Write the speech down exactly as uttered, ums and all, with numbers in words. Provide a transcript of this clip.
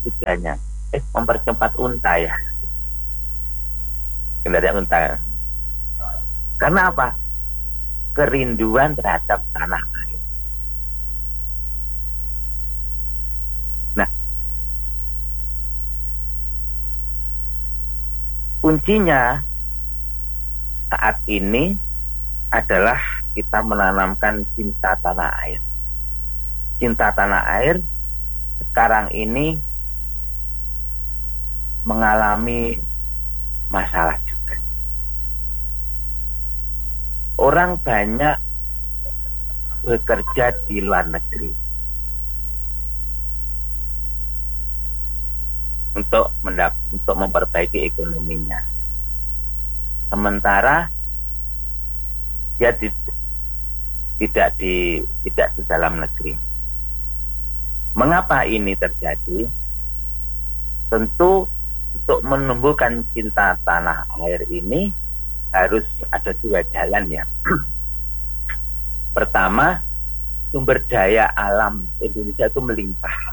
tujuannya eh mempercepat unta ya, kendaraan unta. Karena apa? Kerinduan terhadap tanah air. Nah, kuncinya saat ini adalah kita menanamkan cinta tanah air. Cinta tanah air sekarang ini mengalami masalah juga. Orang banyak bekerja di luar negeri untuk mendap untuk memperbaiki ekonominya. Sementara dia di, tidak di tidak di dalam negeri. Mengapa ini terjadi? Tentu untuk menumbuhkan cinta tanah air ini harus ada dua jalan ya. Pertama, sumber daya alam Indonesia itu melimpah.